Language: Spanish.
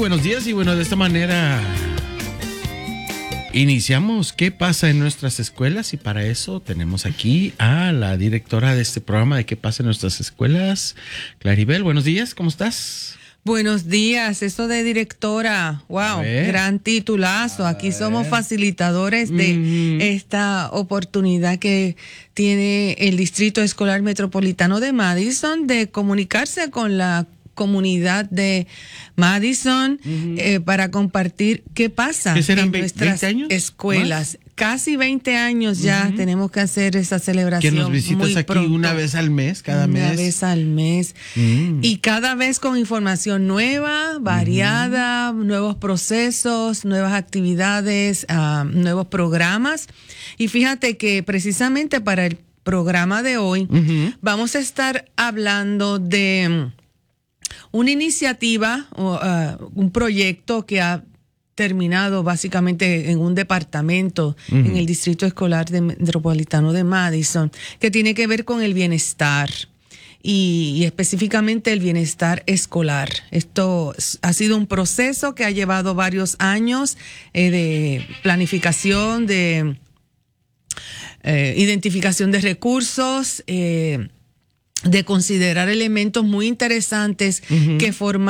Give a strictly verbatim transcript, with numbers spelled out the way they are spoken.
buenos días y bueno, de esta manera iniciamos ¿Qué pasa en nuestras escuelas? Y para eso tenemos aquí a la directora de este programa de ¿Qué pasa en nuestras escuelas? Claribel, buenos días, ¿cómo estás? Buenos días, eso de directora, wow, gran titulazo. Aquí somos facilitadores de mm. esta oportunidad que tiene el Distrito Escolar Metropolitano de Madison de comunicarse con la comunidad de Madison uh-huh. eh, para compartir qué pasa ¿Qué serán, en nuestras años? escuelas. ¿Más? Casi veinte años ya uh-huh. tenemos que hacer esa celebración. Que nos visitas muy aquí pronto. una vez al mes, cada una mes. Una vez al mes. Mm. Y cada vez con información nueva, variada, uh-huh. nuevos procesos, nuevas actividades, uh, nuevos programas. Y fíjate que precisamente para el programa de hoy uh-huh. vamos a estar hablando de una iniciativa, uh, un proyecto que ha terminado básicamente en un departamento uh-huh. en el Distrito Escolar de Metropolitano de Madison, que tiene que ver con el bienestar y, y específicamente el bienestar escolar. Esto ha sido un proceso que ha llevado varios años eh, de planificación, de eh, identificación de recursos, eh, de considerar elementos muy interesantes uh-huh. que forman